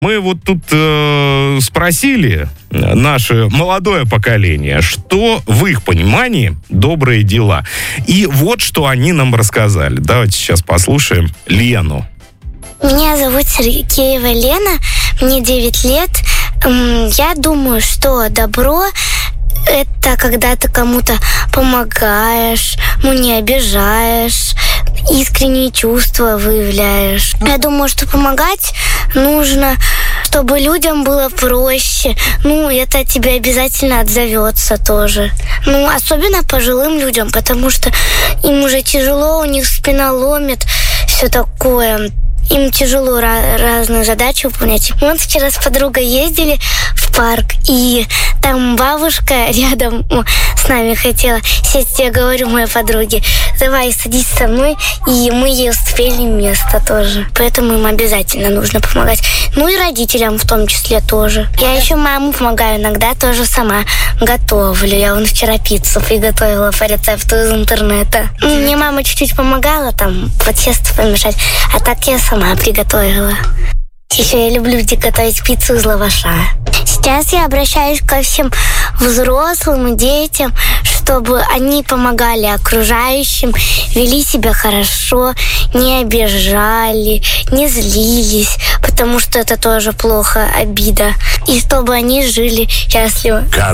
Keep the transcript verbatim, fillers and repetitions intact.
Мы вот тут э, спросили наше молодое поколение, что в их понимании добрые дела. И вот что они нам рассказали. Давайте сейчас послушаем Лену. Меня зовут Сергеева Лена, мне девять лет. Я думаю, что добро – это когда ты кому-то помогаешь, ну, не обижаешь, искренние чувства выявляешь. Я думаю, что помогать нужно, чтобы людям было проще. Ну, это тебе обязательно отзовется тоже. Ну, особенно пожилым людям, потому что им уже тяжело, у них спина ломит, все такое. Им тяжело ra- разные задачи выполнять. Мы вот вчера с подругой ездили в парк, и там бабушка рядом ну, с нами хотела сесть. Я говорю моей подруге, давай садись со мной, и мы ей уступили место тоже. Поэтому им обязательно нужно помогать. Ну и родителям в том числе тоже. Я еще маму помогаю иногда, тоже сама готовлю. Я вон вчера пиццу приготовила по рецепту из интернета. Мне мама чуть-чуть помогала там по тесту помешать, а так я сама приготовила. Еще я люблю готовить пиццу из лаваша. Сейчас я обращаюсь ко всем взрослым и детям, чтобы они помогали окружающим, вели себя хорошо, не обижали, не злились, потому что это тоже плохо, обида. И чтобы они жили счастливо.